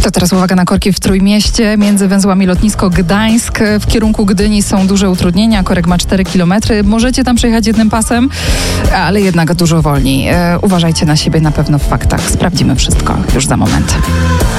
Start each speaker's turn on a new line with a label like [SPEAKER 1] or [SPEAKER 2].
[SPEAKER 1] To teraz uwaga na korki w Trójmieście. Między węzłami lotnisko Gdańsk w kierunku Gdyni są duże utrudnienia. Korek ma 4 km. Możecie tam przejechać jednym pasem, ale jednak dużo wolniej. Uważajcie na siebie, na pewno w faktach. Sprawdzimy wszystko już za moment.